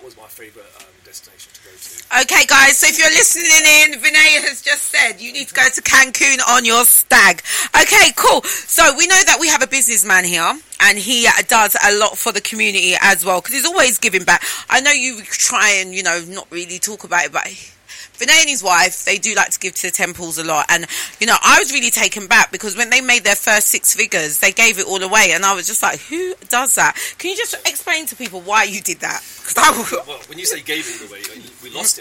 that was my favourite destination to go to. Okay, guys, so if you're listening in, Vinay has just said you need to go to Cancun on your stag. Okay, cool. So we know that we have a businessman here, and he does a lot for the community as well, because he's always giving back. I know you try and, not really talk about it, but Vinay and his wife, they do like to give to the temples a lot. And, I was really taken back because when they made their first 6 figures, they gave it all away. And I was just like, who does that? Can you just explain to people why you did that? Well, when you say gave it away, we lost